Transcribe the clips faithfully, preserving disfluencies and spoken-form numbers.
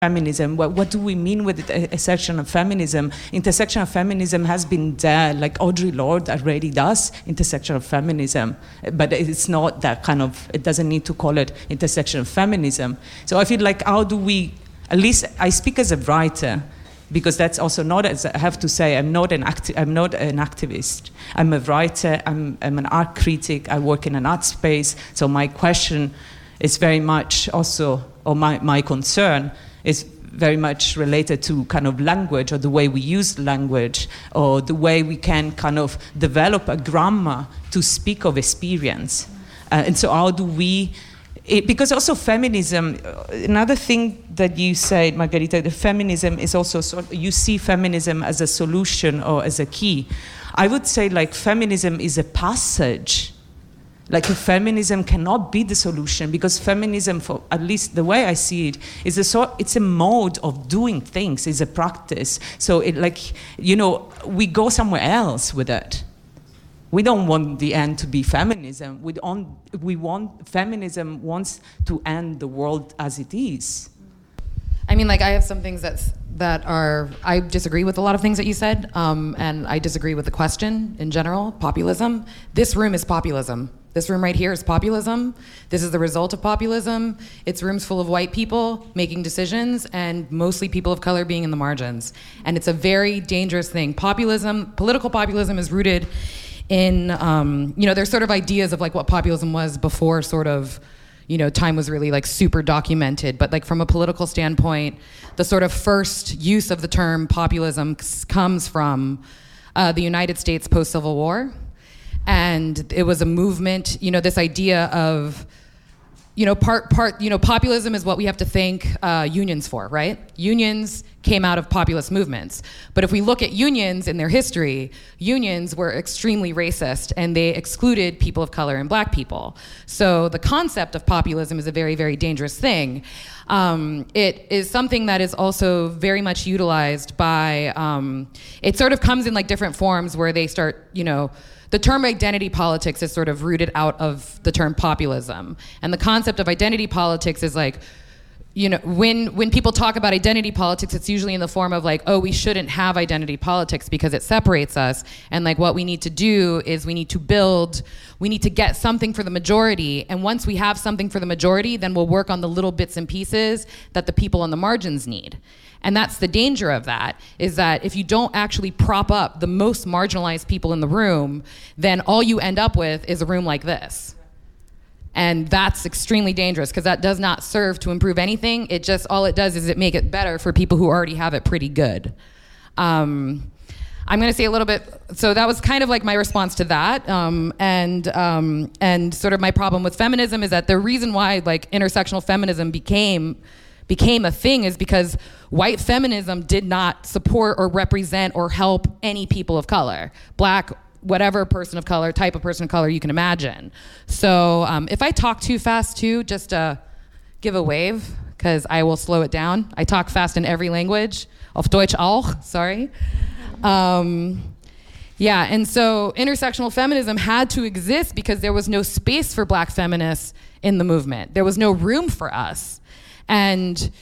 feminism. What, what do we mean with intersectional feminism? Intersectional feminism has been there, like Audre Lorde already does intersectional feminism, but it's not that kind of, it doesn't need to call it intersectional feminism. So I feel like how do we, at least I speak as a writer, because that's also not, as I have to say, I'm not an acti- I'm not an activist. I'm a writer, I'm, I'm an art critic, I work in an art space, so my question is very much also, or my, my concern is very much related to kind of language, or the way we use language, or the way we can kind of develop a grammar to speak of experience. Uh, and so how do we, it, because also feminism, another thing that you said, Margherita, the feminism is also, sort, you see feminism as a solution or as a key. I would say like feminism is a passage. Like feminism cannot be the solution, because feminism, for at least the way I see it, is a sort. It's a mode of doing things. It's a practice. So it like you know we go somewhere else with it. We don't want the end to be feminism. We don't. We want feminism wants to end the world as it is. I mean, like I have some things that's that are I disagree with a lot of things that you said, um, and I disagree with the question in general. Populism. This room is populism. This room right here is populism. This is the result of populism. It's rooms full of white people making decisions and mostly people of color being in the margins. And it's a very dangerous thing. Populism, political populism is rooted in, um, you know, there's sort of ideas of like what populism was before sort of, you know, time was really like super documented. But like from a political standpoint, the sort of first use of the term populism comes from uh, the United States post-Civil War. And it was a movement, you know, this idea of, you know, part, part, you know, populism is what we have to thank uh, unions for, right? Unions came out of populist movements. But if we look at unions in their history, unions were extremely racist and they excluded people of color and black people. So the concept of populism is a very, very dangerous thing. Um, it is something that is also very much utilized by, um, it sort of comes in like different forms where they start, you know, the term identity politics is sort of rooted out of the term populism. And the concept of identity politics is like, you know, when when people talk about identity politics, it's usually in the form of like, oh, we shouldn't have identity politics because it separates us. And like what we need to do is we need to build, we need to get something for the majority. And once we have something for the majority, then we'll work on the little bits and pieces that the people on the margins need. And that's the danger of that, is that if you don't actually prop up the most marginalized people in the room, then all you end up with is a room like this. And that's extremely dangerous, because that does not serve to improve anything. It just, all it does is it make it better for people who already have it pretty good. Um, I'm gonna say a little bit, so that was kind of like my response to that. Um, and um, and sort of my problem with feminism is that the reason why like intersectional feminism became became a thing is because white feminism did not support or represent or help any people of color, black, whatever person of color, type of person of color you can imagine. So um, if I talk too fast too, just uh, give a wave, because I will slow it down. I talk fast in every language, auf Deutsch auch, sorry. Um, yeah, and so intersectional feminism had to exist because there was no space for black feminists in the movement. There was no room for us. And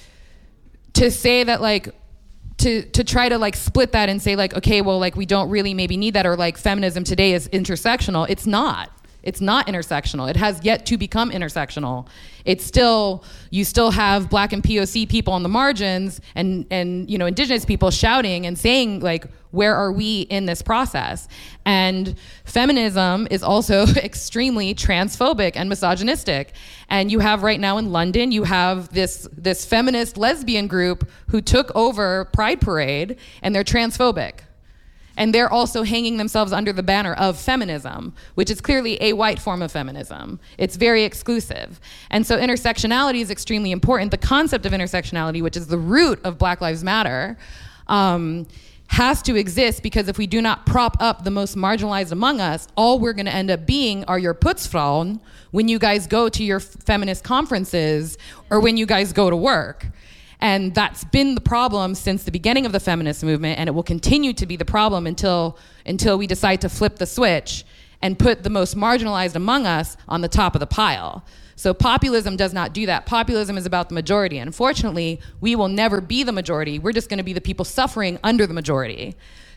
to say that like, to to try to like split that and say like, okay, well like we don't really maybe need that, or like feminism today is intersectional, it's not. It's not intersectional. It has yet to become intersectional. It's still, you still have black and P O C people on the margins and, and you know, indigenous people shouting and saying like, where are we in this process? And feminism is also extremely transphobic and misogynistic. And you have right now in London, you have this, this feminist lesbian group who took over Pride Parade, and they're transphobic. And they're also hanging themselves under the banner of feminism, which is clearly a white form of feminism. It's very exclusive. And so intersectionality is extremely important. The concept of intersectionality, which is the root of Black Lives Matter, um, has to exist, because if we do not prop up the most marginalized among us, all we're gonna end up being are your putzfrauen when you guys go to your feminist conferences or when you guys go to work. And that's been the problem since the beginning of the feminist movement, and it will continue to be the problem until until we decide to flip the switch and put the most marginalized among us on the top of the pile. So populism does not do that. Populism is about the majority. And unfortunately, we will never be the majority. We're just going to be the people suffering under the majority.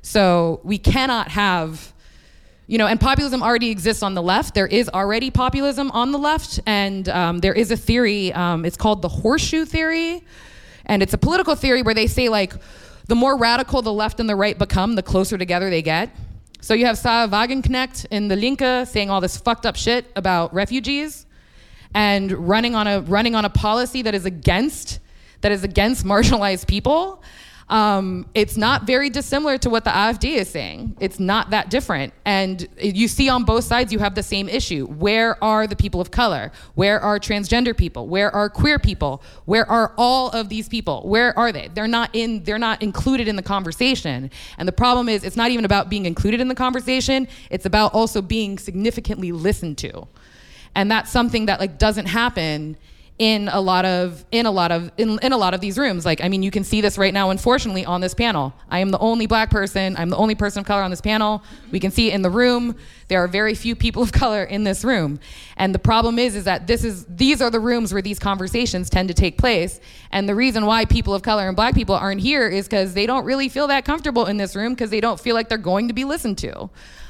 So we cannot have, you know, and populism already exists on the left. There is already populism on the left. And um, there is a theory, um, it's called the horseshoe theory. And it's a political theory where they say, like, the more radical the left and the right become, the closer together they get. So you have Sarah Wagenknecht in the Linke saying all this fucked up shit about refugees and running on a running on a policy that is against that is against marginalized people. Um, it's not very dissimilar to what the AfD is saying. It's not that different. And you see on both sides, you have the same issue. Where are the people of color? Where are transgender people? Where are queer people? Where are all of these people? Where are they? They're not in, they're not included in the conversation. And the problem is, it's not even about being included in the conversation. It's about also being significantly listened to. And that's something that like doesn't happen in a lot of in a lot of in, in a lot of these rooms. Like, I mean, you can see this right now, unfortunately, on this panel. I am the only black person, I'm the only person of color on this panel. We can see it in the room. There are very few people of color in this room. And the problem is is that this is these are the rooms where these conversations tend to take place. And the reason why people of color and black people aren't here is because they don't really feel that comfortable in this room, because they don't feel like they're going to be listened to.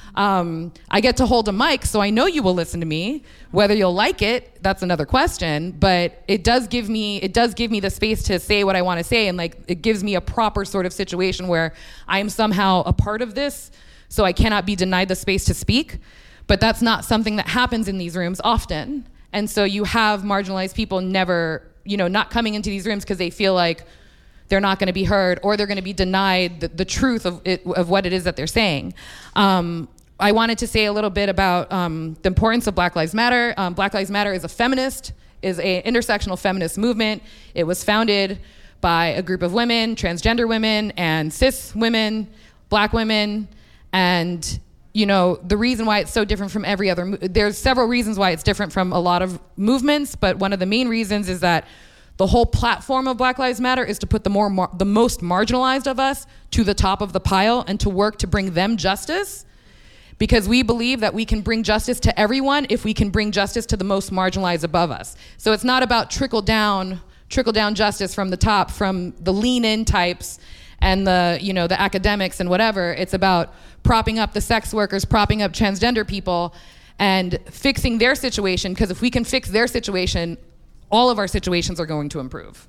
Um, I get to hold a mic, so I know you will listen to me. Whether you'll like it, that's another question. But it does give me it does give me the space to say what I want to say, and like it gives me a proper sort of situation where I am somehow a part of this, so I cannot be denied the space to speak. But that's not something that happens in these rooms often, and so you have marginalized people never, you know, not coming into these rooms because they feel like they're not going to be heard, or they're going to be denied the, the truth of it, of what it is that they're saying. Um, I wanted to say a little bit about um, the importance of Black Lives Matter. Um, Black Lives Matter is a feminist, is an intersectional feminist movement. It was founded by a group of women, transgender women and cis women, black women. And, you know, the reason why it's so different from every other, there's several reasons why it's different from a lot of movements, but one of the main reasons is that the whole platform of Black Lives Matter is to put the more mar- the most marginalized of us to the top of the pile and to work to bring them justice. Because we believe that we can bring justice to everyone if we can bring justice to the most marginalized above us. So it's not about trickle down, trickle down justice from the top, from the lean in types and the, you know, the academics and whatever. It's about propping up the sex workers, propping up transgender people, and fixing their situation. Because if we can fix their situation, all of our situations are going to improve.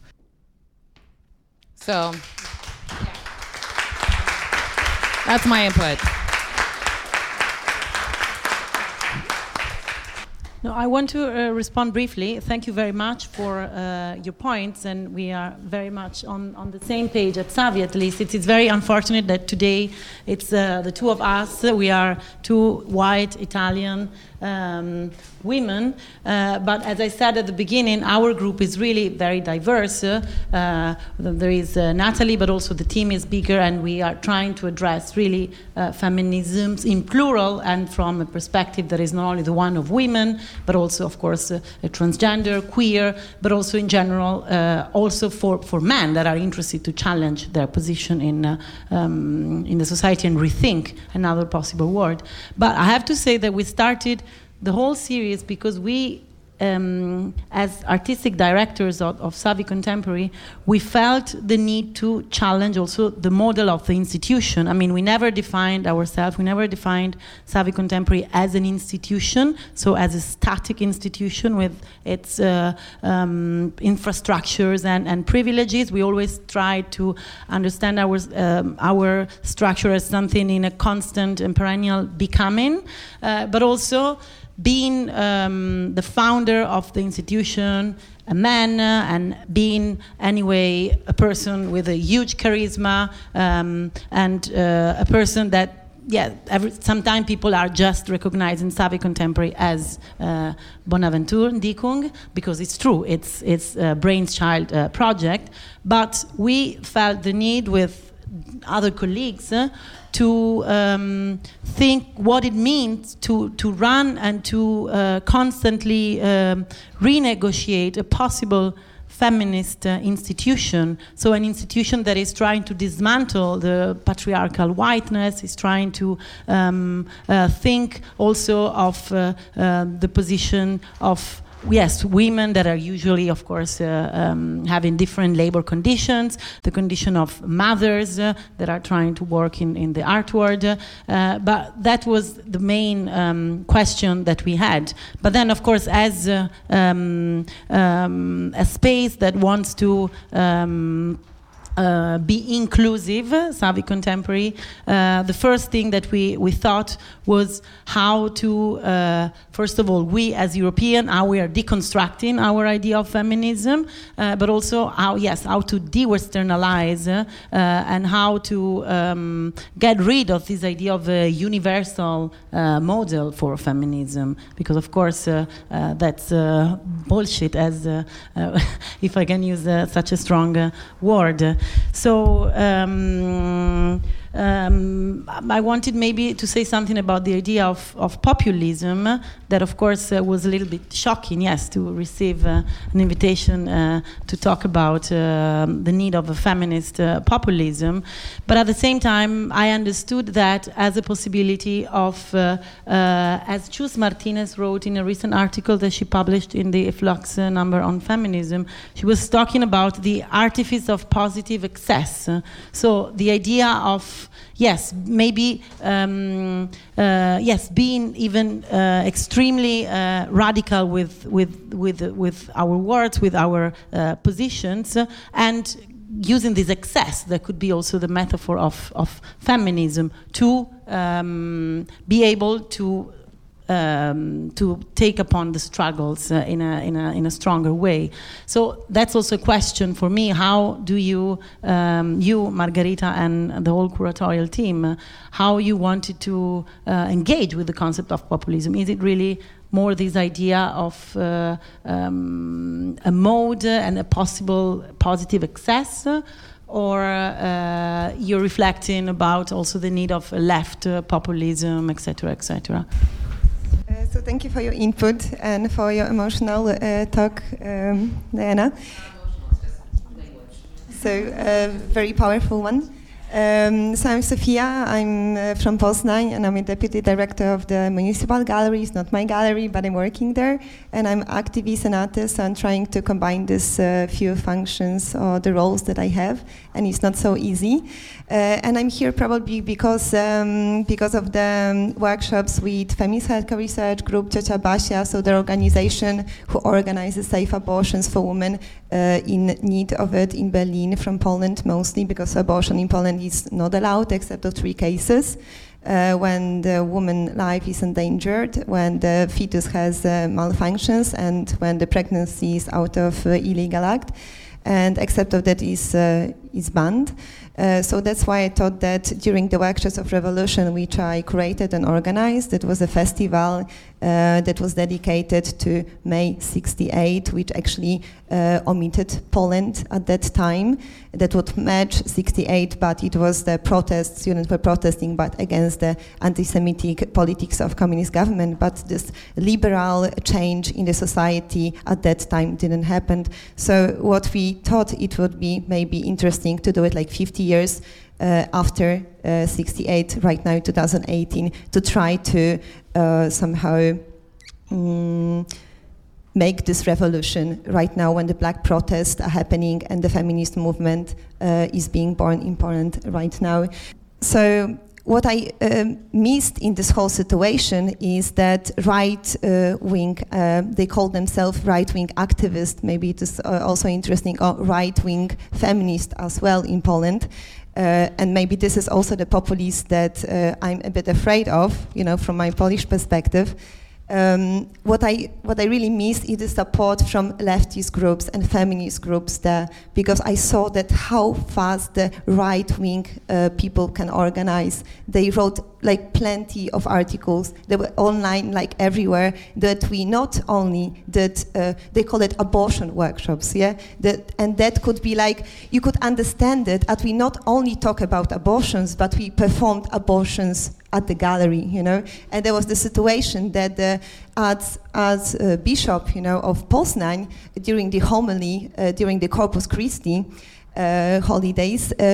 So, yeah. That's my input. No, I want to uh, respond briefly. Thank you very much for uh, your points, and we are very much on, on the same page at Savi, at least. It's, it's very unfortunate that today it's uh, the two of us. We are two white Italian um, women, uh, but as I said at the beginning, our group is really very diverse. Uh, there is uh, Natalie, but also the team is bigger, and we are trying to address really uh, feminisms in plural and from a perspective that is not only the one of women, but also, of course, uh, transgender, queer, but also in general, uh, also for, for men that are interested to challenge their position in, uh, um, in the society and rethink another possible world. But I have to say that we started the whole series because we, Um, as artistic directors of, of Savi Contemporary, we felt the need to challenge also the model of the institution. I mean, we never defined ourselves, we never defined Savi Contemporary as an institution, so as a static institution with its uh, um, infrastructures and, and privileges. We always tried to understand our, um, our structure as something in a constant and perennial becoming, uh, but also being um, the founder of the institution, a man, uh, and being anyway a person with a huge charisma, um, and uh, a person that, yeah, every, sometimes people are just recognizing Savi Contemporary as uh, Bonaventure Ndikung, because it's true, it's it's a brainchild uh, project, but we felt the need with other colleagues uh, to um, think what it means to, to run and to uh, constantly um, renegotiate a possible feminist uh, institution. So an institution that is trying to dismantle the patriarchal whiteness, is trying to um, uh, think also of uh, uh, the position of yes, women that are usually, of course, uh, um, having different labor conditions, the condition of mothers uh, that are trying to work in, in the art world. Uh, but that was the main um, question that we had. But then, of course, as uh, um, um, a space that wants to um, Uh, be inclusive, Savvy Contemporary, uh, the first thing that we, we thought was how to, uh, first of all, we as European, how we are deconstructing our idea of feminism, uh, but also how, yes, how to de-Westernalize uh, and how to um, get rid of this idea of a universal uh, model for feminism, because of course uh, uh, that's uh, bullshit, as uh, uh, if I can use uh, such a strong uh, word. So um, um, I wanted maybe to say something about the idea of, of populism, that of course uh, was a little bit shocking, yes, to receive uh, an invitation uh, to talk about uh, the need of a feminist uh, populism. But at the same time, I understood that as a possibility of, uh, uh, as Chus Martinez wrote in a recent article that she published in the Flux uh, number on feminism, she was talking about the artifice of positive excess. So the idea of, yes, maybe, um, uh, yes, being even uh, extremely uh, radical with, with, with, with our words, with our uh, positions, uh, and using this excess, that could be also the metaphor of, of feminism, to um, be able to Um, to take upon the struggles uh, in a in a in a stronger way. So that's also a question for me. How do you, um, you Margherita and the whole curatorial team, uh, how you wanted to uh, engage with the concept of populism? Is it really more this idea of uh, um, a mode and a possible positive excess? Or uh, you're reflecting about also the need of left uh, populism, et cetera, et cetera? Uh, so thank you for your input and for your emotional uh, talk, um, Diana. So a uh, very powerful one. Um, so I'm Sofia, I'm uh, from Poznań, and I'm a deputy director of the municipal gallery. It's not my gallery, but I'm working there. And I'm activist and artist, so I'm trying to combine these uh, few functions or the roles that I have, and it's not so easy. Uh, and I'm here probably because um, because of the um, workshops with Feminist Healthcare Research Group, Ciocia Basia, so the organization who organizes safe abortions for women uh, in need of it in Berlin, from Poland mostly, because abortion in Poland is not allowed except of three cases. Uh, when the woman's life is endangered, when the fetus has uh, malfunctions, and when the pregnancy is out of uh, illegal act, and except of that is uh, is banned. Uh, so that's why I thought that during the workshops of Revolution, which I created and organized, it was a festival uh, that was dedicated to May sixty-eight, which actually uh, omitted Poland at that time. That would match sixty-eight, but it was the protest, students were protesting, but against the anti-Semitic politics of communist government. But this liberal change in the society at that time didn't happen. So what we thought it would be maybe interesting to do it like fifty years uh, after uh, sixty-eight, right now two thousand eighteen, to try to uh, somehow um, make this revolution right now when the black protests are happening and the feminist movement uh, is being born in Poland right now. So what I um, missed in this whole situation is that right-wing, uh, uh, they call themselves right-wing activists, maybe it is uh, also interesting, or right-wing feminists as well in Poland. Uh, and maybe this is also the populist that uh, I'm a bit afraid of, you know, from my Polish perspective. Um, what I what I really miss is the support from leftist groups and feminist groups there, because I saw that how fast the right-wing uh, people can organize. They wrote like plenty of articles. They were online like everywhere, that we not only did, uh, they call it abortion workshops, yeah? That, and that could be like, you could understand it, that we not only talk about abortions, but we performed abortions at the gallery, you know, and there was the situation that the as as uh, bishop, you know, of Poznań during the homily uh, during the Corpus Christi uh, holidays, uh,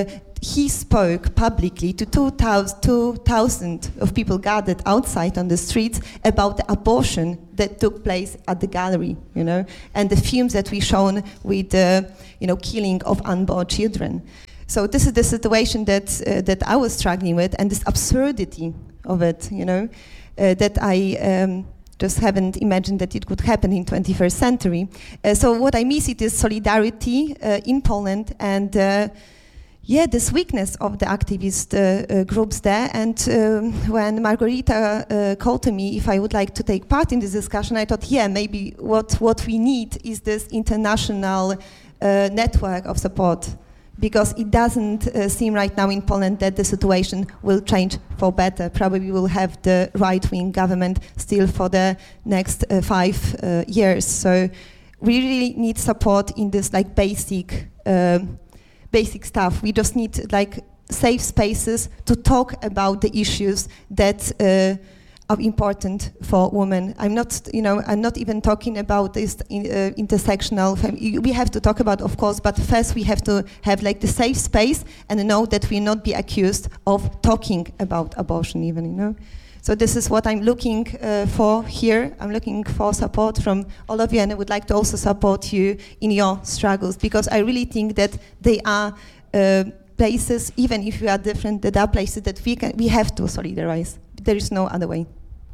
he spoke publicly to two thousand of people gathered outside on the streets about the abortion that took place at the gallery, you know, and the films that we shown with the, you know, killing of unborn children. So this is the situation that uh, that I was struggling with, and this absurdity of it, you know, uh, that I um, just haven't imagined that it could happen in twenty-first century. Uh, so what I miss it is solidarity uh, in Poland, and uh, yeah, this weakness of the activist uh, uh, groups there. And um, when Margarita uh, called to me if I would like to take part in this discussion, I thought, yeah, maybe what, what we need is this international uh, network of support, because it doesn't uh, seem right now in Poland that the situation will change for better. Probably we will have the right-wing government still for the next uh, five uh, years. So we really need support in this like basic uh, basic stuff. We just need like safe spaces to talk about the issues that uh, are important for women. I'm not, you know, I'm not even talking about this in, uh, intersectional. Fem- we have to talk about, of course, but first we have to have like the safe space and know that we will not be accused of talking about abortion, even, you know. So this is what I'm looking uh, for here. I'm looking for support from all of you, and I would like to also support you in your struggles, because I really think that they are uh, places, even if we are different, that are places that we can, we have to solidarize. There is no other way.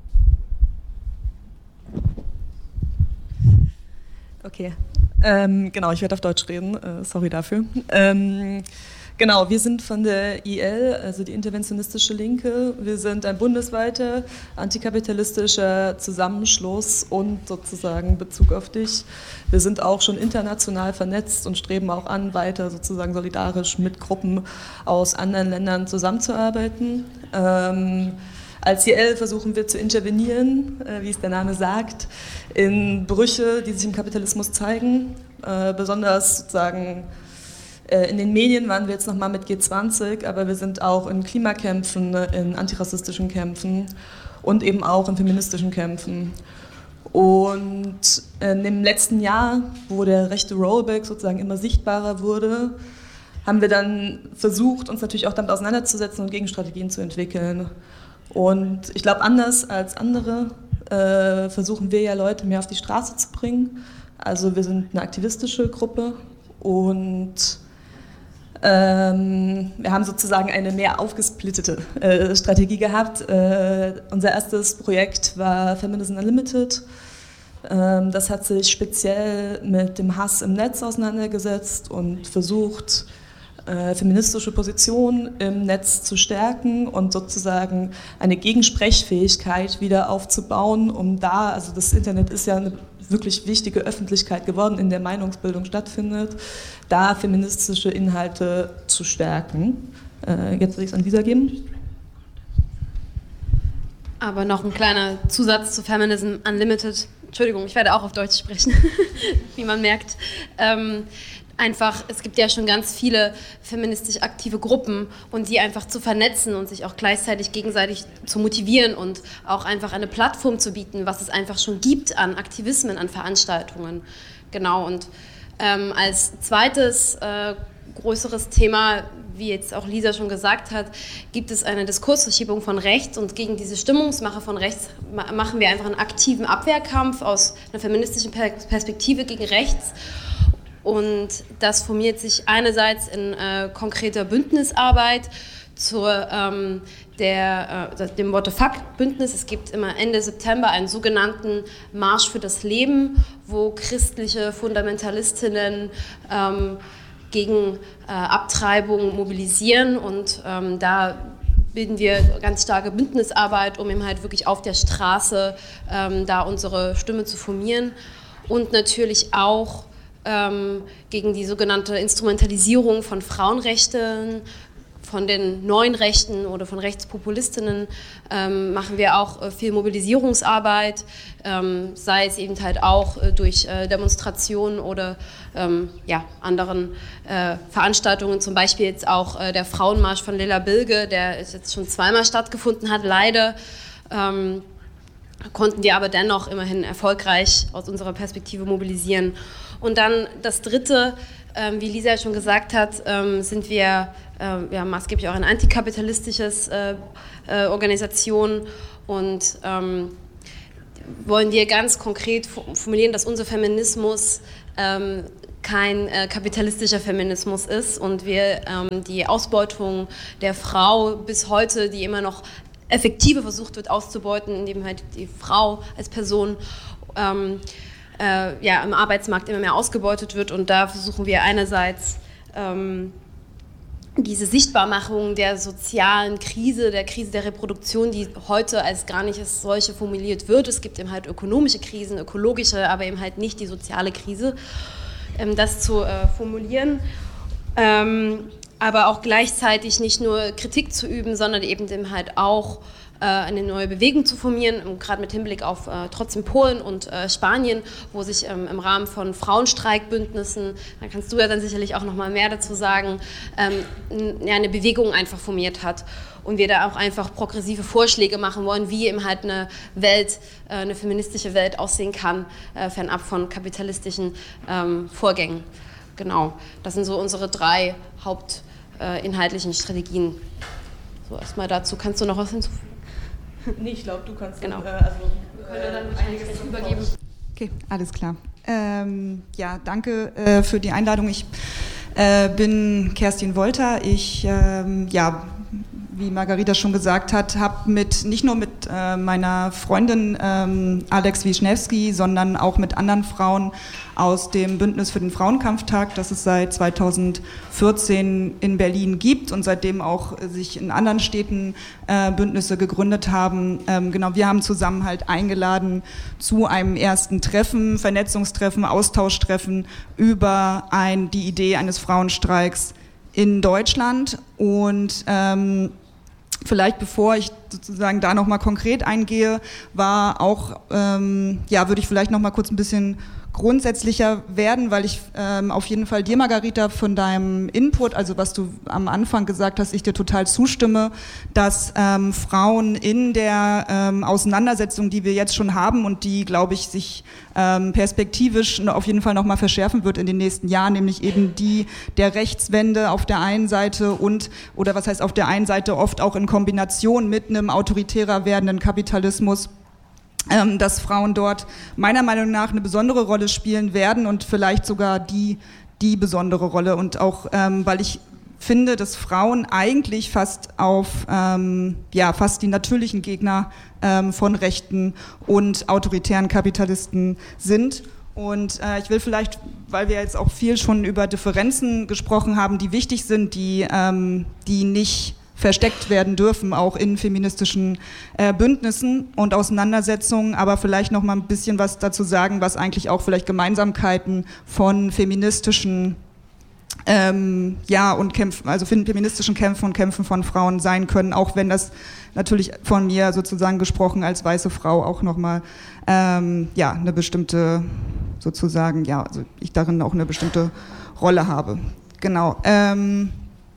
Okay, ähm, genau, ich werde auf Deutsch reden, äh, sorry dafür. Ähm, genau, wir sind von der I L, also die Interventionistische Linke. Wir sind ein bundesweiter antikapitalistischer Zusammenschluss und sozusagen Bezug auf dich. Wir sind auch schon international vernetzt und streben auch an, weiter sozusagen solidarisch mit Gruppen aus anderen Ländern zusammenzuarbeiten. Ähm, Als I L versuchen wir zu intervenieren, äh, wie es der Name sagt, in Brüche, die sich im Kapitalismus zeigen. Äh, besonders sozusagen äh, in den Medien waren wir jetzt nochmal mit G zwanzig, aber wir sind auch in Klimakämpfen, in antirassistischen Kämpfen und eben auch in feministischen Kämpfen. Und in dem letzten Jahr, wo der rechte Rollback sozusagen immer sichtbarer wurde, haben wir dann versucht, uns natürlich auch damit auseinanderzusetzen und Gegenstrategien zu entwickeln. Und ich glaube, anders als andere äh, versuchen wir ja Leute mehr auf die Straße zu bringen. Also wir sind eine aktivistische Gruppe und ähm, wir haben sozusagen eine mehr aufgesplittete äh, Strategie gehabt. Äh, unser erstes Projekt war Feminism Unlimited. Ähm, das hat sich speziell mit dem Hass im Netz auseinandergesetzt und versucht, feministische Position im Netz zu stärken und sozusagen eine Gegensprechfähigkeit wieder aufzubauen, um da, also das Internet ist ja eine wirklich wichtige Öffentlichkeit geworden, in der Meinungsbildung stattfindet, da feministische Inhalte zu stärken. Jetzt will ich es an Lisa geben. Aber noch ein kleiner Zusatz zu Feminism Unlimited. Entschuldigung, ich werde auch auf Deutsch sprechen, wie man merkt. Ähm, Einfach, es gibt ja schon ganz viele feministisch aktive Gruppen und die einfach zu vernetzen und sich auch gleichzeitig gegenseitig zu motivieren und auch einfach eine Plattform zu bieten, was es einfach schon gibt an Aktivismen, an Veranstaltungen. Genau, und ähm, als zweites äh, größeres Thema, wie jetzt auch Lisa schon gesagt hat, gibt es eine Diskursverschiebung von rechts, und gegen diese Stimmungsmache von rechts machen wir einfach einen aktiven Abwehrkampf aus einer feministischen Perspektive gegen rechts. Und das formiert sich einerseits in äh, konkreter Bündnisarbeit zur, ähm, der, äh, dem What the Fuck-Bündnis. Es gibt immer Ende September einen sogenannten Marsch für das Leben, wo christliche Fundamentalistinnen ähm, gegen äh, Abtreibung mobilisieren. Und ähm, da bilden wir ganz starke Bündnisarbeit, um eben halt wirklich auf der Straße ähm, da unsere Stimme zu formieren. Und natürlich auch Ähm, gegen die sogenannte Instrumentalisierung von Frauenrechten, von den neuen Rechten oder von Rechtspopulistinnen ähm, machen wir auch äh, viel Mobilisierungsarbeit, ähm, sei es eben halt auch äh, durch äh, Demonstrationen oder ähm, ja, anderen äh, Veranstaltungen, zum Beispiel jetzt auch äh, der Frauenmarsch von Lilla Bilge, der jetzt schon zweimal stattgefunden hat, leider. Ähm, konnten wir aber dennoch immerhin erfolgreich aus unserer Perspektive mobilisieren. Und dann das Dritte, ähm, wie Lisa schon gesagt hat, ähm, sind wir äh, ja, maßgeblich auch ein antikapitalistisches äh, äh, Organisation und ähm, wollen wir ganz konkret formulieren, dass unser Feminismus ähm, kein äh, kapitalistischer Feminismus ist und wir ähm, die Ausbeutung der Frau bis heute, die immer noch effektiver versucht wird auszubeuten, indem halt die Frau als Person ähm, äh, ja, im Arbeitsmarkt immer mehr ausgebeutet wird, und da versuchen wir einerseits ähm, diese Sichtbarmachung der sozialen Krise, der Krise der Reproduktion, die heute als gar nicht als solche formuliert wird. Es gibt eben halt ökonomische Krisen, ökologische, aber eben halt nicht die soziale Krise, ähm, das zu äh, formulieren. Ähm, aber auch gleichzeitig nicht nur Kritik zu üben, sondern eben dem halt auch äh, eine neue Bewegung zu formieren, gerade mit Hinblick auf äh, trotzdem Polen und äh, Spanien, wo sich ähm, im Rahmen von Frauenstreikbündnissen, da kannst du ja dann sicherlich auch noch mal mehr dazu sagen, ähm, ja, eine Bewegung einfach formiert hat. Und wir da auch einfach progressive Vorschläge machen wollen, wie eben halt eine Welt, äh, eine feministische Welt aussehen kann, äh, fernab von kapitalistischen ähm, Vorgängen. Genau, das sind so unsere drei hauptinhaltlichen äh, Strategien. So, erstmal dazu. Kannst du noch was hinzufügen? Nee, ich glaube, du kannst genau. Dann, äh, also, wir können dann wahrscheinlich einiges übergeben. Okay, alles klar. Ähm, ja, danke äh, für die Einladung. Ich äh, bin Kerstin Wolter. Ich, ähm, ja, wie Margarita schon gesagt hat, habe mit nicht nur mit äh, meiner Freundin ähm, Alex Wischnewski, sondern auch mit anderen Frauen aus dem Bündnis für den Frauenkampftag, das es seit zweitausendvierzehn in Berlin gibt und seitdem auch sich in anderen Städten äh, Bündnisse gegründet haben. Ähm, genau, wir haben zusammen halt eingeladen zu einem ersten Treffen, Vernetzungstreffen, Austauschtreffen über ein, die Idee eines Frauenstreiks in Deutschland. Und ähm, vielleicht bevor ich sozusagen da nochmal konkret eingehe, war auch, ähm, ja, würde ich vielleicht nochmal kurz ein bisschen grundsätzlicher werden, weil ich ähm, auf jeden Fall dir, Margarita, von deinem Input, also was du am Anfang gesagt hast, ich dir total zustimme, dass ähm, Frauen in der ähm, Auseinandersetzung, die wir jetzt schon haben und die, glaube ich, sich ähm, perspektivisch auf jeden Fall nochmal verschärfen wird in den nächsten Jahren, nämlich eben die der Rechtswende auf der einen Seite und, oder was heißt auf der einen Seite oft auch in Kombination mit einem autoritärer werdenden Kapitalismus, Ähm, dass Frauen dort meiner Meinung nach eine besondere Rolle spielen werden und vielleicht sogar die, die besondere Rolle. Und auch, ähm, weil ich finde, dass Frauen eigentlich fast auf, ähm, ja, fast die natürlichen Gegner ähm, von rechten und autoritären Kapitalisten sind. Und äh, ich will vielleicht, weil wir jetzt auch viel schon über Differenzen gesprochen haben, die wichtig sind, die, ähm, die nicht versteckt werden dürfen, auch in feministischen äh, Bündnissen und Auseinandersetzungen, aber vielleicht noch mal ein bisschen was dazu sagen, was eigentlich auch vielleicht Gemeinsamkeiten von feministischen ähm, ja, und Kämpfen, also feministischen Kämpfen und Kämpfen von Frauen sein können, auch wenn das natürlich von mir sozusagen gesprochen als weiße Frau auch nochmal ähm, ja, eine bestimmte, sozusagen, ja, also ich darin auch eine bestimmte Rolle habe. Genau. Ähm,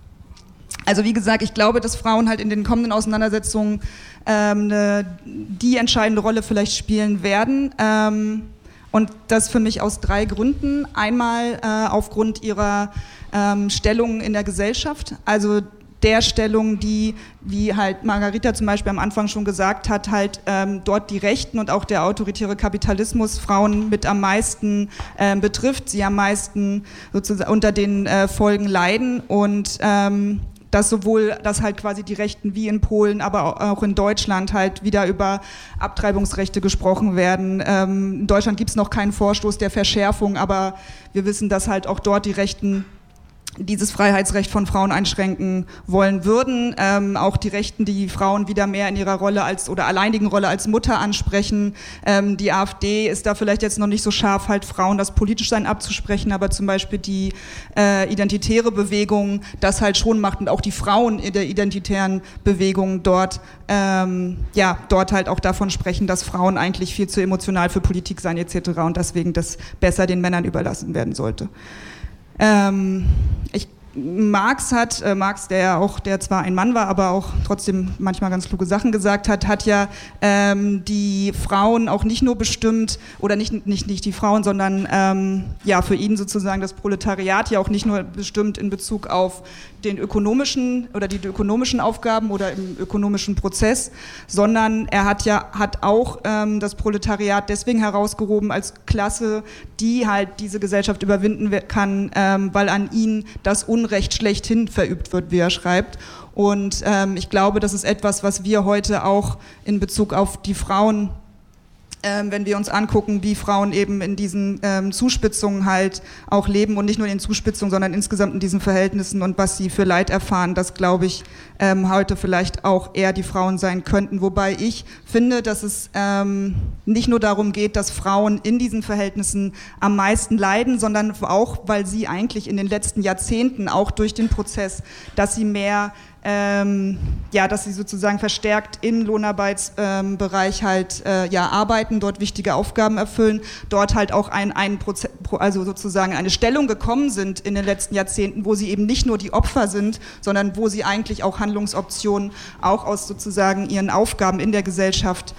Also wie gesagt, ich glaube, dass Frauen halt in den kommenden Auseinandersetzungen ähm, eine, die entscheidende Rolle vielleicht spielen werden. Ähm, und das für mich aus drei Gründen. Einmal äh, aufgrund ihrer ähm, Stellung in der Gesellschaft, also der Stellung, die, wie halt Margarita zum Beispiel am Anfang schon gesagt hat, halt ähm, dort die Rechten und auch der autoritäre Kapitalismus Frauen mit am meisten äh, betrifft, sie am meisten sozusagen unter den äh, Folgen leiden und ähm, dass sowohl, dass halt quasi die Rechten wie in Polen, aber auch in Deutschland halt wieder über Abtreibungsrechte gesprochen werden. Ähm, in Deutschland gibt es noch keinen Vorstoß der Verschärfung, aber wir wissen, dass halt auch dort die Rechten dieses Freiheitsrecht von Frauen einschränken wollen würden. Ähm, auch die Rechten, die Frauen wieder mehr in ihrer Rolle als oder alleinigen Rolle als Mutter ansprechen. Ähm, die AfD ist da vielleicht jetzt noch nicht so scharf, halt Frauen das Politischsein abzusprechen, aber zum Beispiel die äh, identitäre Bewegung das halt schon macht und auch die Frauen in der identitären Bewegung dort, ähm, ja, dort halt auch davon sprechen, dass Frauen eigentlich viel zu emotional für Politik seien et cetera und deswegen das besser den Männern überlassen werden sollte. Ähm, ich Marx hat, äh, Marx, der ja auch, der zwar ein Mann war, aber auch trotzdem manchmal ganz kluge Sachen gesagt hat, hat ja ähm, die Frauen auch nicht nur bestimmt, oder nicht, nicht, nicht die Frauen, sondern ähm, ja, für ihn sozusagen das Proletariat ja auch nicht nur bestimmt in Bezug auf den ökonomischen oder die ökonomischen Aufgaben oder im ökonomischen Prozess, sondern er hat ja hat auch ähm, das Proletariat deswegen herausgehoben als Klasse, die halt diese Gesellschaft überwinden kann, ähm, weil an ihn das Unrecht schlechthin verübt wird, wie er schreibt. Und ähm, ich glaube, das ist etwas, was wir heute auch in Bezug auf die Frauen, Ähm, wenn wir uns angucken, wie Frauen eben in diesen ähm, Zuspitzungen halt auch leben und nicht nur in den Zuspitzungen, sondern insgesamt in diesen Verhältnissen und was sie für Leid erfahren, das glaube ich ähm, heute vielleicht auch eher die Frauen sein könnten. Wobei ich finde, dass es ähm, nicht nur darum geht, dass Frauen in diesen Verhältnissen am meisten leiden, sondern auch, weil sie eigentlich in den letzten Jahrzehnten auch durch den Prozess, dass sie mehr Ähm, ja, dass sie sozusagen verstärkt im Lohnarbeitsbereich ähm, halt äh, ja, arbeiten, dort wichtige Aufgaben erfüllen, dort halt auch ein, ein Proze- also sozusagen eine Stellung gekommen sind in den letzten Jahrzehnten, wo sie eben nicht nur die Opfer sind, sondern wo sie eigentlich auch Handlungsoptionen auch aus sozusagen ihren Aufgaben in der Gesellschaft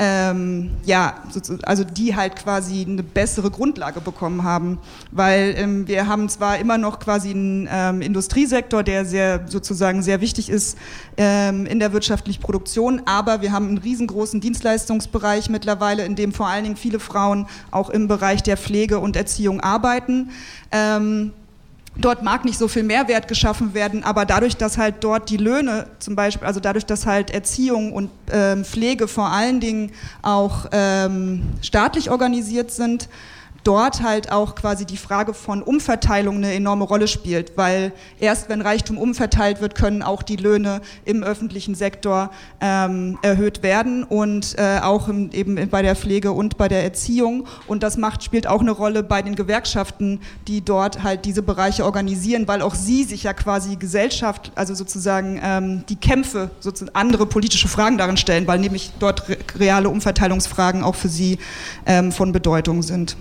Ähm, ja, also die halt quasi eine bessere Grundlage bekommen haben, weil ähm, wir haben zwar immer noch quasi einen ähm, Industriesektor, der sehr sozusagen sehr wichtig ist ähm, in der wirtschaftlichen Produktion, aber wir haben einen riesengroßen Dienstleistungsbereich mittlerweile, in dem vor allen Dingen viele Frauen auch im Bereich der Pflege und Erziehung arbeiten. Ähm, Dort mag nicht so viel Mehrwert geschaffen werden, aber dadurch, dass halt dort die Löhne zum Beispiel, also dadurch, dass halt Erziehung und ähm, Pflege vor allen Dingen auch ähm, staatlich organisiert sind, dort halt auch quasi die Frage von Umverteilung eine enorme Rolle spielt, weil erst wenn Reichtum umverteilt wird, können auch die Löhne im öffentlichen Sektor ähm, erhöht werden und äh, auch im, eben bei der Pflege und bei der Erziehung, und das macht, spielt auch eine Rolle bei den Gewerkschaften, die dort halt diese Bereiche organisieren, weil auch sie sich ja quasi Gesellschaft, also sozusagen ähm, die Kämpfe, sozusagen andere politische Fragen darin stellen, weil nämlich dort re- reale Umverteilungsfragen auch für sie ähm, von Bedeutung sind.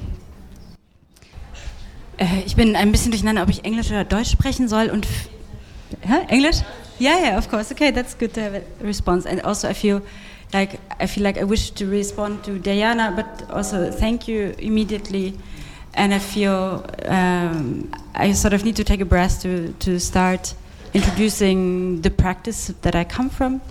Ich bin ein bisschen durcheinander, ob ich Englisch oder Deutsch sprechen soll und huh? English? Yeah, yeah, of course. Okay, that's good to have a response. And also, I feel like I feel like I wish to respond to Diana, but also thank you immediately. And I feel um, I sort of need to take a breath to to start introducing the practice that I come from.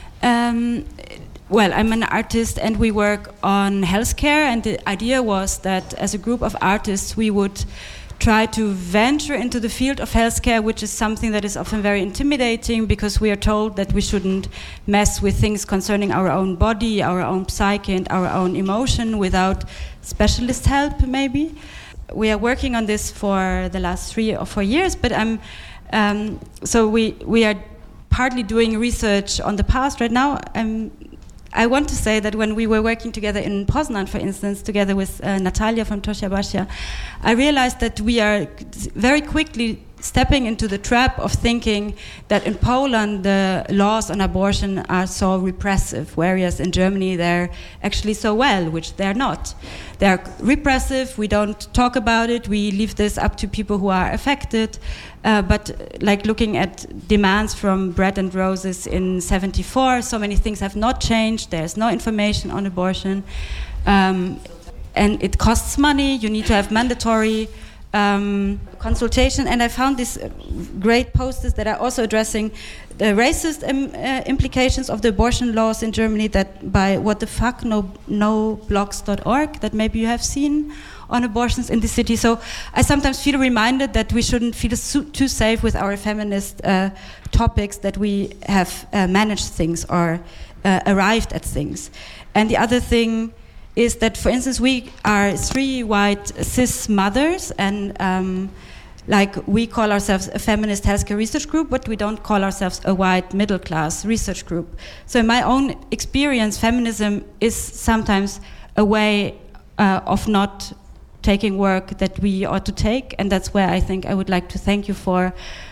Um, Well, I'm an artist and we work on healthcare, and the idea was that as a group of artists we would try to venture into the field of healthcare, which is something that is often very intimidating because we are told that we shouldn't mess with things concerning our own body, our own psyche and our own emotion without specialist help maybe. We are working on this for the last three or four years, but I'm um, so we, we are partly doing research on the past right now. I'm I want to say that when we were working together in Poznan, for instance, together with uh, Natalia from Tosia Basia, I realized that we are very quickly stepping into the trap of thinking that in Poland the laws on abortion are so repressive, whereas in Germany they're actually so well, which they're not. They're repressive, we don't talk about it, we leave this up to people who are affected, uh, but like looking at demands from Bread and Roses in seventy-four, so many things have not changed, there's no information on abortion, um, and it costs money, you need to have mandatory Um, consultation, and I found these great posters that are also addressing the racist um, uh, implications of the abortion laws in Germany, that by what the fuck no no blogs dot org, that maybe you have seen on abortions in the city. So I sometimes feel reminded that we shouldn't feel so, too safe with our feminist uh, topics, that we have uh, managed things or uh, arrived at things. And the other thing is that, for instance, we are three white cis mothers, and um, like we call ourselves a feminist healthcare research group, but we don't call ourselves a white middle class research group. So in my own experience, feminism is sometimes a way uh, of not taking work that we ought to take, and that's where I think I would like to thank you for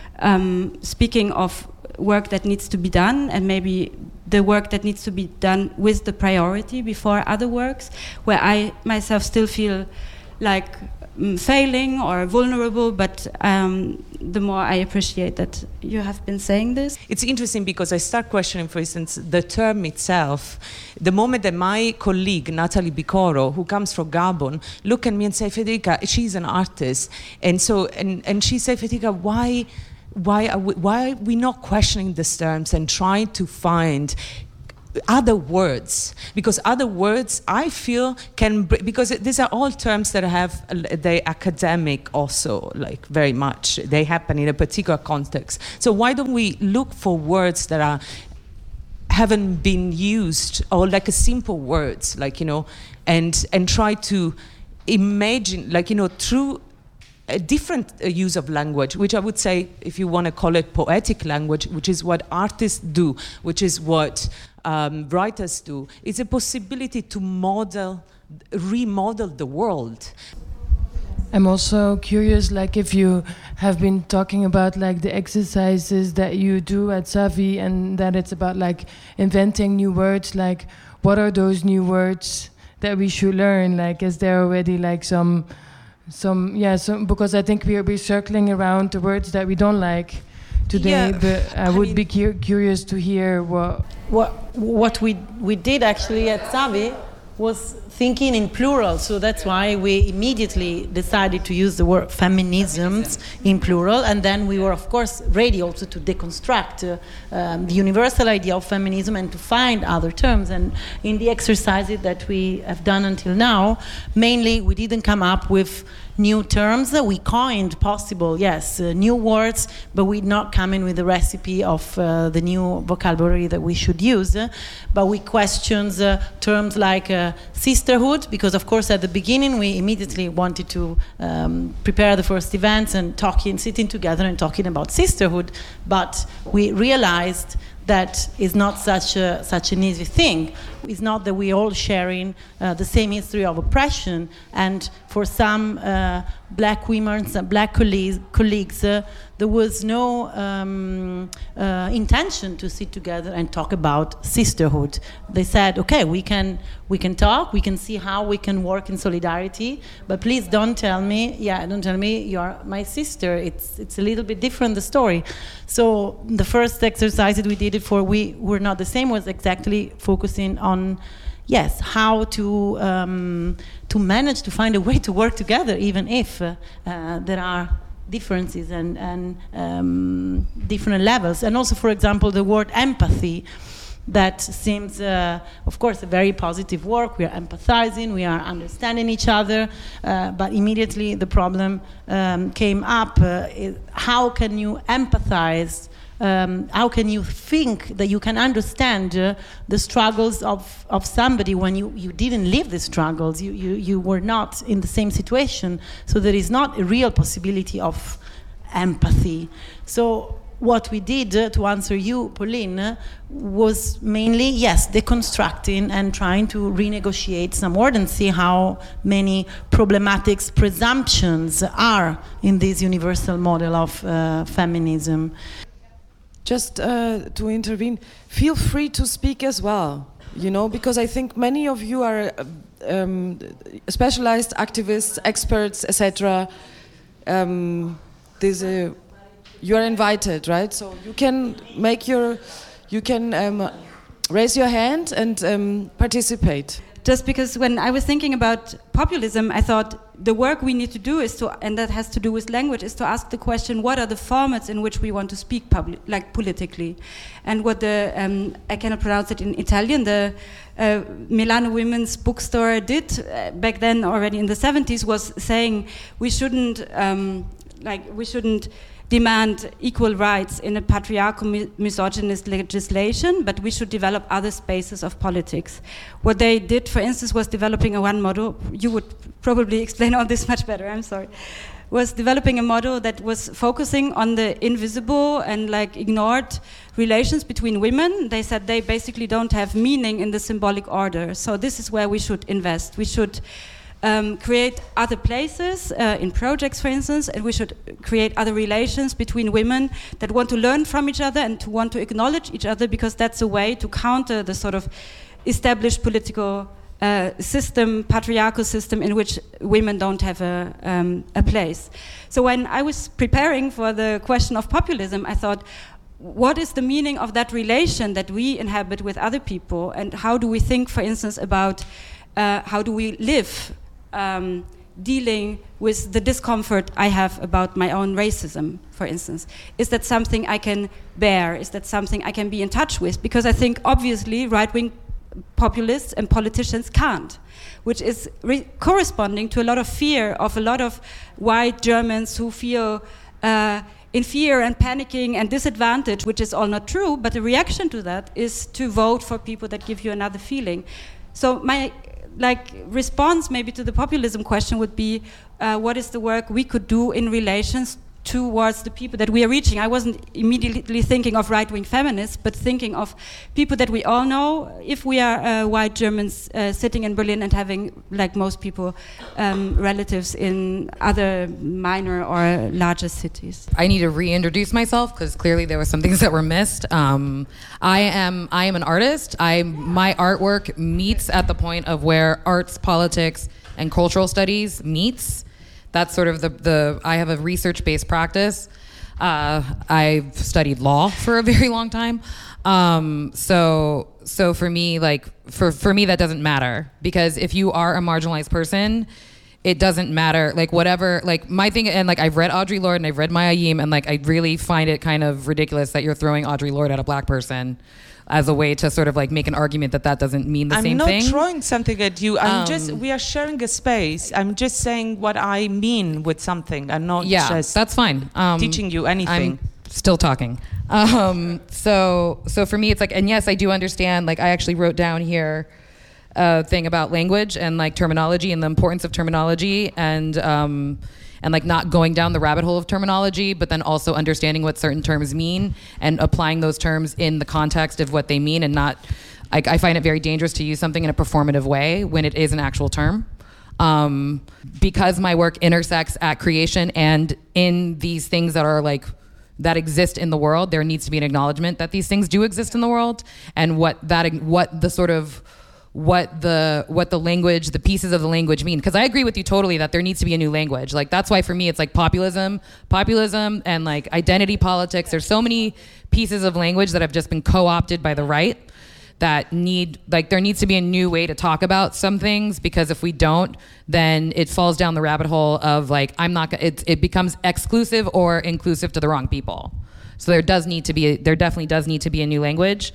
um, speaking of work that needs to be done, and maybe the work that needs to be done with the priority before other works, where I myself still feel like um, failing or vulnerable, but um, the more I appreciate that you have been saying this. It's interesting because I start questioning, for instance, the term itself. The moment that my colleague, Natalie Bicoro, who comes from Gabon, look at me and say, Federica, she's an artist. And so, and, and she said, Federica, why, why, are we, why are we not questioning these terms and trying to find other words, because other words I feel can, because these are all terms that have the academic also, like very much, they happen in a particular context. So why don't we look for words that are haven't been used, or like a simple words, like, you know, and and try to imagine, like, you know, through a different uh, use of language, which I would say, if you want to call it poetic language, which is what artists do, which is what um, writers do, it's a possibility to model, remodel the world. I'm also curious, like, if you have been talking about like the exercises that you do at Savi, and that it's about like inventing new words, like what are those new words that we should learn? Like, is there already like some Some yeah, some, because I think we're we're circling around the words that we don't like today. Yeah, but I, I would mean, be cu- curious to hear what what what we we did actually at Savi was thinking in plural. So that's why we immediately decided to use the word feminisms in plural, and then we were of course ready also to deconstruct uh, um, the universal idea of feminism and to find other terms. And in the exercises that we have done until now, mainly we didn't come up with new terms. We coined possible, yes, uh, new words, but we not come in with a recipe of uh, the new vocabulary that we should use. Uh, but we questioned uh, terms like uh, sisterhood, because of course at the beginning we immediately wanted to um, prepare the first events and talking, sitting together and talking about sisterhood, but we realized that is not such a, such an easy thing. It's not that we're all sharing uh, the same history of oppression, and for some uh, black women, some black colleagues, colleagues uh, there was no um, uh, intention to sit together and talk about sisterhood. They said, okay, we can we can talk, we can see how we can work in solidarity, but please don't tell me, yeah, don't tell me you're my sister. It's it's a little bit different, the story. So the first exercise that we did it for We Were Not the Same was exactly focusing on, yes, how to um, to manage to find a way to work together, even if uh, uh, there are differences and, and um, different levels. And also, for example, the word empathy, that seems, uh, of course, a very positive work. We are empathizing, we are understanding each other, uh, but immediately the problem um, came up. Uh, is how can you empathize? Um, how can you think that you can understand uh, the struggles of, of somebody when you, you didn't live the struggles, you, you, you were not in the same situation, so there is not a real possibility of empathy. So what we did, uh, to answer you, Pauline, uh, was mainly, yes, deconstructing and trying to renegotiate some word and see how many problematic presumptions are in this universal model of uh, feminism. Just uh, to intervene, feel free to speak as well, you know, because I think many of you are um, specialized activists, experts, et cetera. Um, there's a, you are invited, right? So you can make your, you can um, raise your hand and um, participate. Just because when I was thinking about populism, I thought the work we need to do is to, and that has to do with language, is to ask the question, what are the formats in which we want to speak public, like politically? And what the, um, I cannot pronounce it in Italian, the uh, Milano Women's Bookstore did uh, back then already in the seventies was saying we shouldn't, um, like, we shouldn't demand equal rights in a patriarchal mi- misogynist legislation, but we should develop other spaces of politics. What they did, for instance, was developing a one model, you would probably explain all this much better, I'm sorry, was developing a model that was focusing on the invisible and like ignored relations between women. They said they basically don't have meaning in the symbolic order. So this is where we should invest. We should Um, create other places uh, in projects, for instance, and we should create other relations between women that want to learn from each other and to want to acknowledge each other, because that's a way to counter the sort of established political uh, system, patriarchal system, in which women don't have a, um, a place. So when I was preparing for the question of populism, I thought, what is the meaning of that relation that we inhabit with other people, and how do we think, for instance, about uh, how do we live um, dealing with the discomfort I have about my own racism, for instance? Is that something I can bear? Is that something I can be in touch with? Because I think, obviously, right-wing populists and politicians can't, which is re- corresponding to a lot of fear of a lot of white Germans who feel uh, in fear and panicking and disadvantaged, which is all not true, but the reaction to that is to vote for people that give you another feeling. So my like response maybe to the populism question would be, uh, what is the work we could do in relations towards the people that we are reaching? I wasn't immediately thinking of right-wing feminists, but thinking of people that we all know. If we are uh, white Germans uh, sitting in Berlin and having, like most people, um, relatives in other minor or larger cities. I need to reintroduce myself because clearly there were some things that were missed. Um, I am I am an artist. I my artwork meets at the point of where arts, politics, and cultural studies meets. That's sort of the, the I have a research-based practice. Uh, I've studied law for a very long time. Um, so so for me, like, for, for me, that doesn't matter. Because if you are a marginalized person, it doesn't matter. Like, whatever, like, my thing, and, like, I've read Audre Lorde and I've read Maya Yim, and, like, I really find it kind of ridiculous that you're throwing Audre Lorde at a black person as a way to sort of like make an argument that that doesn't mean the I'm same not thing. throwing something at you. I'm Um, just, we are sharing a space. I'm just saying what I mean with something. I'm not Yeah, just that's fine. Um, teaching you anything. I'm still talking. Um, so, so for me, it's like, and yes, I do understand. Like, I actually wrote down here a thing about language and like terminology and the importance of terminology, and um, and like not going down the rabbit hole of terminology, but then also understanding what certain terms mean and applying those terms in the context of what they mean, and not. I, I find it very dangerous to use something in a performative way when it is an actual term. Um, because my work intersects at creation and in these things that are like that exist in the world, there needs to be an acknowledgement that these things do exist in the world, and what that what the sort of what the what the language, the pieces of the language mean. Because I agree with you totally that there needs to be a new language. Like, that's why for me it's like populism, populism and like identity politics. There's so many pieces of language that have just been co-opted by the right that need, like, there needs to be a new way to talk about some things, because if we don't, then it falls down the rabbit hole of like, I'm not, it, it becomes exclusive or inclusive to the wrong people. So there does need to be, a, there definitely does need to be a new language.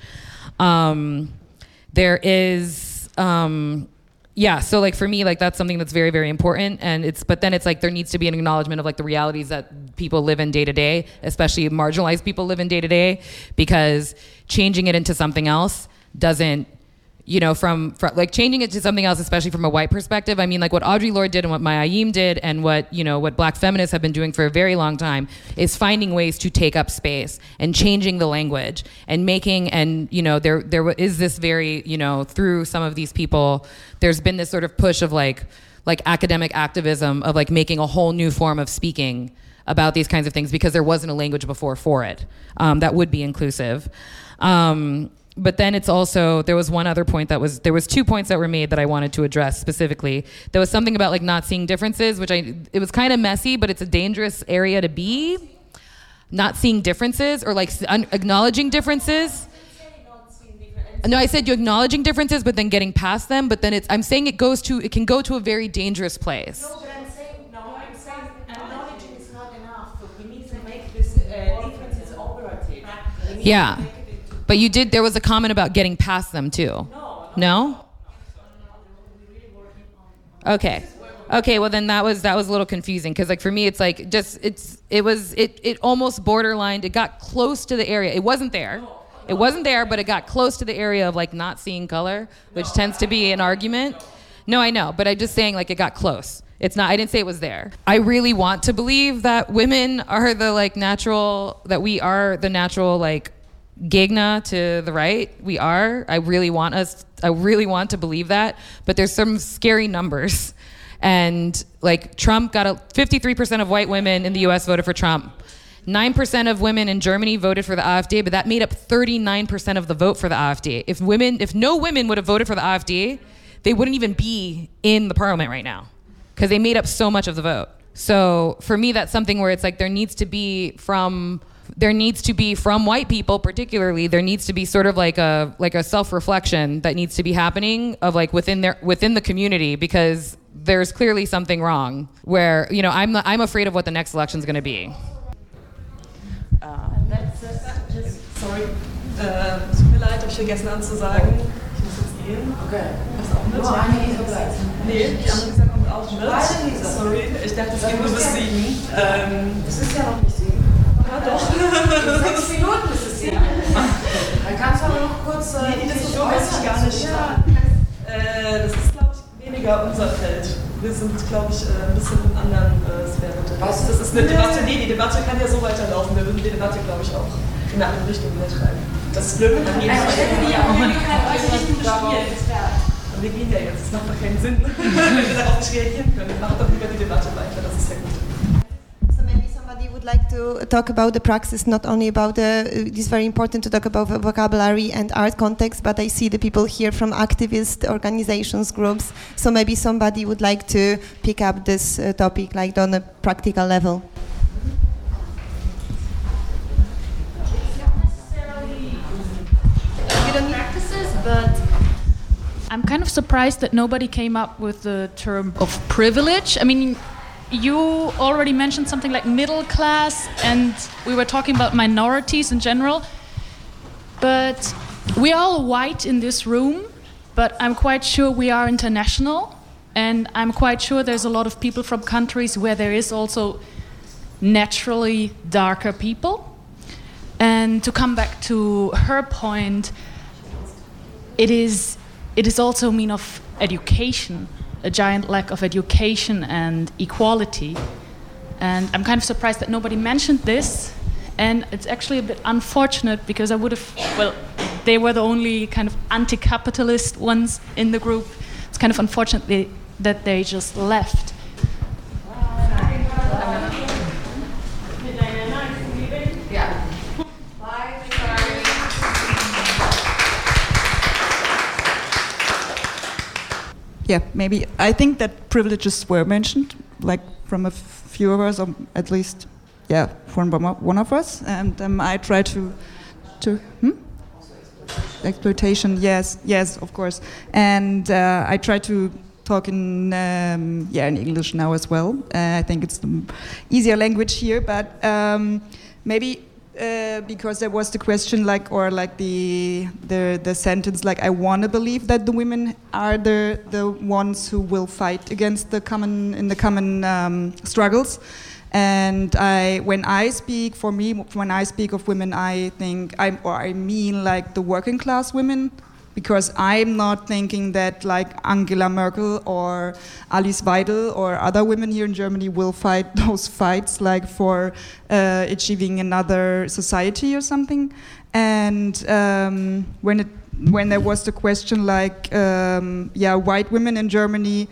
Um, there is, um, yeah, so like for me, like that's something that's very, very important. And it's, but then it's like, there needs to be an acknowledgement of like the realities that people live in day to day, especially marginalized people live in day to day, because changing it into something else doesn't, you know, from, from like changing it to something else, especially from a white perspective. I mean, like what Audre Lorde did and what Maya Yim did and what, you know, what black feminists have been doing for a very long time is finding ways to take up space and changing the language and making, and, you know, there, there is this very, you know, through some of these people, there's been this sort of push of like, like academic activism of like making a whole new form of speaking about these kinds of things because there wasn't a language before for it um, that would be inclusive. Um, But then it's also, there was one other point that was, there was two points that were made that I wanted to address specifically. There was something about like not seeing differences, which I, it was kind of messy, but it's a dangerous area to be. Not seeing differences or like un- acknowledging differences. No, I said you're acknowledging differences, but then getting past them. But then it's, I'm saying it goes to, it can go to a very dangerous place. No, but I'm saying, no, I'm saying acknowledging is not enough. We need to make this uh, differences operative. Yeah. But you did, there was a comment about getting past them too. No? No? Okay. Okay, well then that was that was a little confusing because like for me it's like just it's it was it it almost borderlined, it got close to the area. It wasn't there. It wasn't there, but it got close to the area of like not seeing color, which tends to be an argument. No, I know, but I'm just saying like it got close. It's not, I didn't say it was there. I really want to believe that women are the like natural, that we are the natural like Gegner to the right. We are. I really want us, I really want to believe that, but there's some scary numbers. And like Trump got a fifty-three percent of white women in the U S voted for Trump. nine percent of women in Germany voted for the AfD, but that made up thirty-nine percent of the vote for the AfD. If women, if no women would have voted for the AfD, they wouldn't even be in the parliament right now because they made up so much of the vote. So for me, that's something where it's like there needs to be from there needs to be from white people particularly, there needs to be sort of like a like a self-reflection that needs to be happening of like within their within the community, because there's clearly something wrong where, you know, I'm I'm afraid of what the next election is going to be. Uh, Sorry, äh, tut mir leid, habe ich vergessen anzusagen. Ich muss jetzt gehen. Okay. Hast du auch mit? Nur eine Lisa bleibt. Nee, die andere Lisa kommt auch mit. Beide Lisa. Sorry, ich dachte, es geht nur bis sieben. Ähm, es ist ja noch nicht sieben. Ja, doch. Sechs Minuten ist es sieben. Dann kannst du aber noch kurz... Äh, nee, die Diskussion weiß ich gar nicht. Ja. Äh, das ist, glaube ich, weniger unser Feld. Wir sind, glaube ich, ein bisschen in anderen äh, Sphären unterwegs. Das ist eine Debatte, nee, die Debatte kann ja so weiterlaufen. Wir würden die Debatte, glaube ich, auch in eine andere Richtung wieder treiben. Das ist blöd, wenn man jeden Fall... Wir gehen ja jetzt, das macht doch keinen Sinn, wenn wir darauf nicht reagieren können. Macht doch lieber die Debatte weiter, das ist ja gut. So maybe somebody would like to talk about the praxis, not only about the, uh, it's very important to talk about vocabulary and art context, but I see the people here from activist organizations, groups, so maybe somebody would like to pick up this uh, topic like on a practical level. Practices, but I'm kind of surprised that nobody came up with the term of privilege. I mean, you already mentioned something like middle class, and we were talking about minorities in general, but we are all white in this room, but I'm quite sure we are international, and I'm quite sure there's a lot of people from countries where there is also naturally darker people. And to come back to her point, it is it is also a mean of education, a giant lack of education and equality. And I'm kind of surprised that nobody mentioned this. And it's actually a bit unfortunate because I would have, well, they were the only kind of anti-capitalist ones in the group. It's kind of unfortunate they, that they just left. Yeah. Yeah, maybe. I think that privileges were mentioned, like from a few of us, or at least, yeah, from one of us. And um, I try to, to hmm? exploitation. Yes, yes, of course. And uh, I try to talk in, um, yeah, in English now as well. Uh, I think it's the easier language here, but um, maybe. Uh, because there was the question, like, or like the the the sentence, like, I want to believe that the women are the the ones who will fight against the common in the common um, struggles. And I, when I speak, for me, when I speak of women, I think I or I mean like the working class women. Because I'm not thinking that like Angela Merkel or Alice Weidel or other women here in Germany will fight those fights like for uh, achieving another society or something. And um, when it when there was the question like um, yeah, white women in Germany,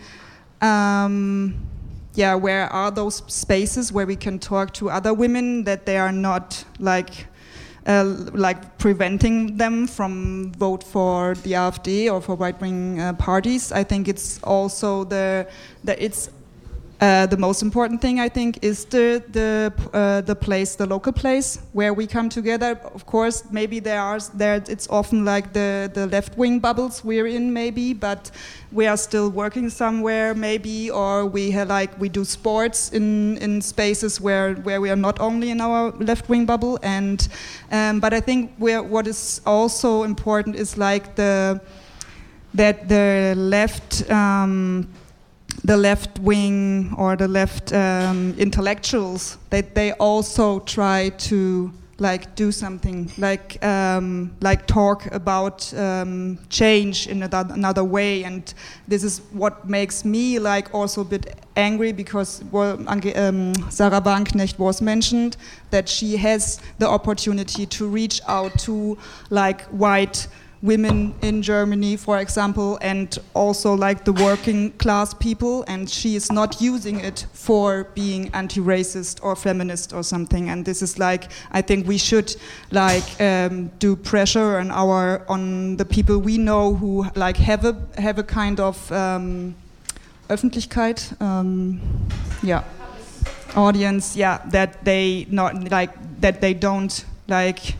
um, yeah, where are those spaces where we can talk to other women that they are not like. Uh, like preventing them from vote for the A F D or for right-wing uh, parties. I think it's also the that it's uh, the most important thing. I think is the the uh, the place, the local place where we come together. Of course, maybe there are there. It's often like the the left-wing bubbles we're in, maybe, but we are still working somewhere, maybe, or we have, like we do sports in in spaces where where we are not only in our left-wing bubble. And um, but I think where what is also important is like the that the left. Um, the left wing or the left um, intellectuals, that they also try to like do something, like um, like talk about um, change in another, another way. And this is what makes me like also a bit angry, because well, um, Sarah Wagenknecht was mentioned, that she has the opportunity to reach out to like white women in Germany, for example, and also like the working class people, and she is not using it for being anti-racist or feminist or something. And this is like, I think we should like um, do pressure on our on the people we know who like have a have a kind of um, Öffentlichkeit, um, yeah, audience, yeah, that they not like that they don't like.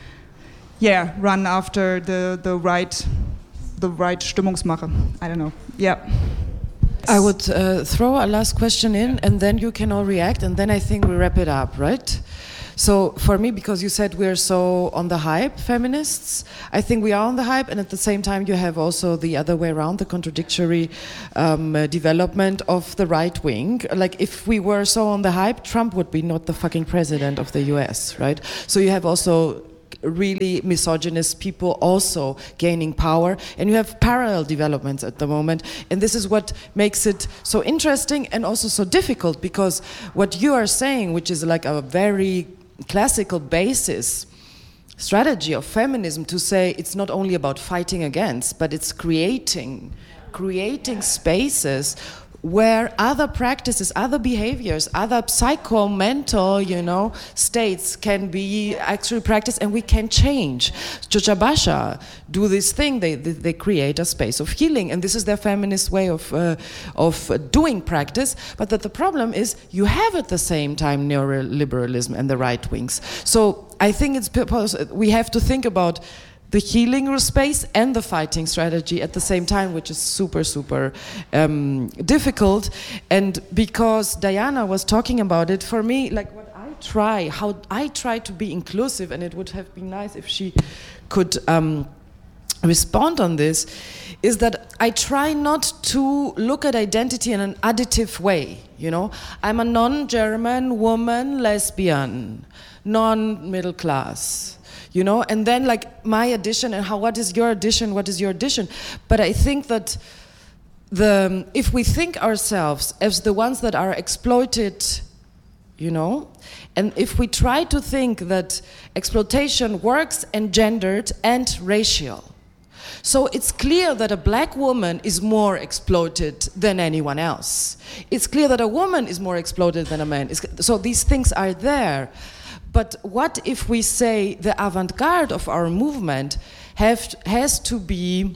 Yeah, run after the, the right the right Stimmungsmache. I don't know. Yeah. I would uh, throw a last question in, and then you can all react, and then I think we wrap it up, right? So for me, because you said we're so on the hype, feminists, I think we are on the hype, and at the same time you have also the other way around, the contradictory um, uh, development of the right wing. Like if we were so on the hype, Trump would be not the fucking president of the U S, right? So you have also really misogynist people also gaining power, and you have parallel developments at the moment, and this is what makes it so interesting and also so difficult, because what you are saying, which is like a very classical basis strategy of feminism, to say it's not only about fighting against, but it's creating creating spaces where other practices, other behaviors, other psycho-mental, you know, states can be actually practiced, and we can change. Chochabasha do this thing, they, they, they create a space of healing, and this is their feminist way of, uh, of doing practice, but that the problem is you have at the same time neoliberalism and the right wings. So I think it's we have to think about the healing space and the fighting strategy at the same time, which is super, super um, difficult. And because Diana was talking about it, for me, like what I try, how I try to be inclusive, and it would have been nice if she could um, respond on this, is that I try not to look at identity in an additive way, you know? I'm a non-German woman, lesbian, non-middle class. You know, and then like my addition and how, what is your addition, what is your addition? But I think that the if we think ourselves as the ones that are exploited, you know, and if we try to think that exploitation works engendered and racial, so it's clear that a black woman is more exploited than anyone else. It's clear that a woman is more exploited than a man. It's, so these things are there. But what if we say the avant-garde of our movement have, has to be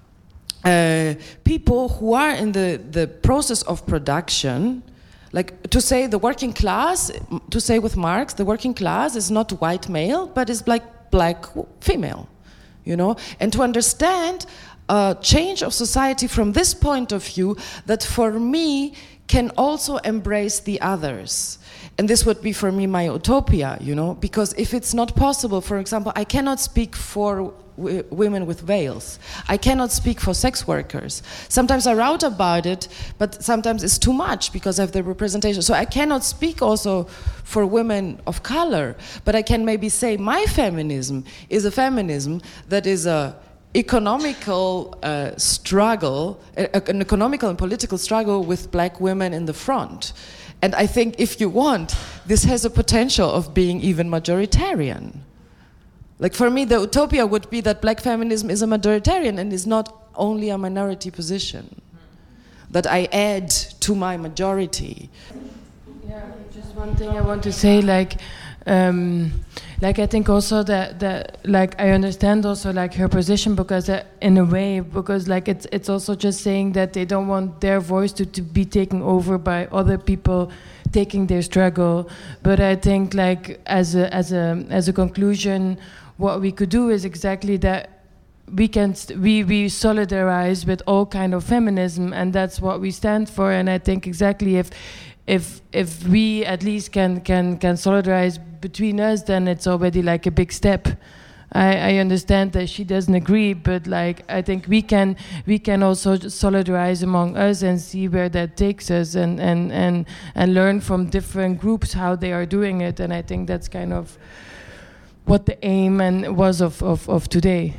uh, people who are in the, the process of production, like to say the working class, to say with Marx, the working class is not white male, but is like black female, you know? And to understand a change of society from this point of view, that for me can also embrace the others. And this would be for me my utopia, you know, because if it's not possible, for example, I cannot speak for w women with veils. I cannot speak for sex workers. Sometimes I write about it, but sometimes it's too much because of the representation. So I cannot speak also for women of color, but I can maybe say my feminism is a feminism that is a economical uh, struggle, a, an economical and political struggle with black women in the front. And I think if you want, this has a potential of being even majoritarian. Like for me, the utopia would be that black feminism is a majoritarian and is not only a minority position. That I add to my majority. Yeah, just one thing I want to say, like, um, like I think also that that like I understand also like her position, because uh, in a way, because like it's it's also just saying that they don't want their voice to, to be taken over by other people taking their struggle. But I think like as a as a as a conclusion, what we could do is exactly that. We can st we we solidarize with all kind of feminism, and that's what we stand for. And I think exactly if if if we at least can can can solidarize between us, then it's already like a big step. I, I understand that she doesn't agree, but like I think we can we can also solidarize among us and see where that takes us, and and and and learn from different groups how they are doing it. And I think that's kind of what the aim and was of of of today.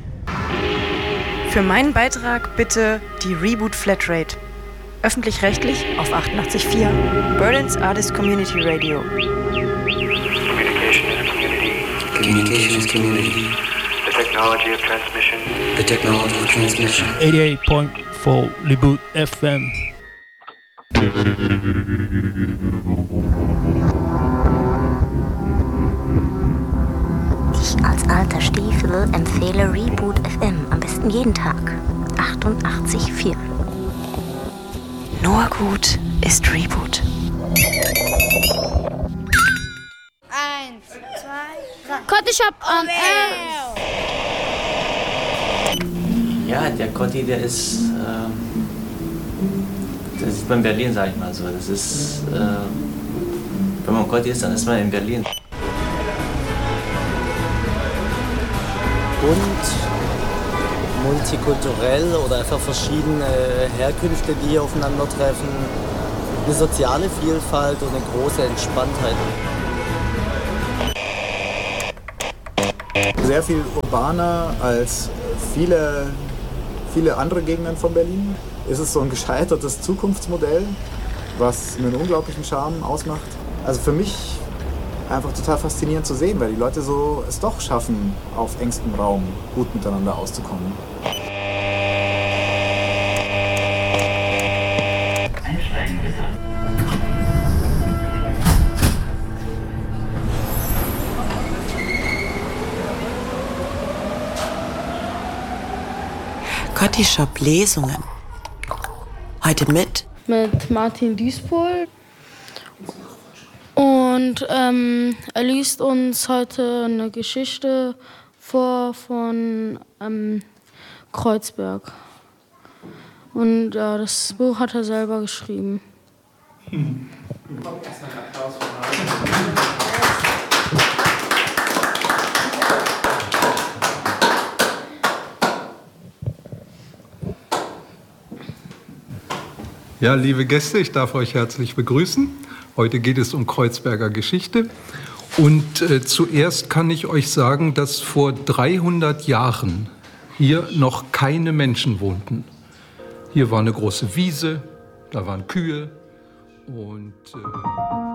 Für meinen Beitrag bitte die Reboot Flatrate. Öffentlich-rechtlich auf achtundachtzig Komma vier. Berlin's Artist Community Radio. Communication is community. Communication is community. technology of transmission. The technology of transmission. eighty-eight point four Reboot F M. Ich als alter Stiefel empfehle Reboot F M am besten jeden Tag. achtundachtzig Komma vier. Nur gut ist Reboot. Eins, zwei, drei. Cotti Shop on Air. Ja, der Cotti, der ist, ähm, das sieht man in Berlin, sag ich mal so. Das ist, äh, wenn man Cotti ist, dann ist man in Berlin. Bunt, multikulturell oder einfach verschiedene Herkünfte, die hier aufeinandertreffen. Eine soziale Vielfalt und eine große Entspanntheit. Sehr viel urbaner als viele, viele andere Gegenden von Berlin. Es ist so ein gescheitertes Zukunftsmodell, was einen unglaublichen Charme ausmacht. Also für mich einfach total faszinierend zu sehen, weil die Leute so es doch schaffen, auf engstem Raum gut miteinander auszukommen. Einsteigen bitte. Cotti Shop Lesungen. Heute mit Mit Martin Duisburg. Und ähm, er liest uns heute eine Geschichte vor von ähm, Kreuzberg. Und ja, das Buch hat er selber geschrieben. Hm. Ja, liebe Gäste, ich darf euch herzlich begrüßen. Heute geht es um Kreuzberger Geschichte. Und äh, zuerst kann ich euch sagen, dass vor dreihundert Jahren hier noch keine Menschen wohnten. Hier war eine große Wiese, da waren Kühe und... Äh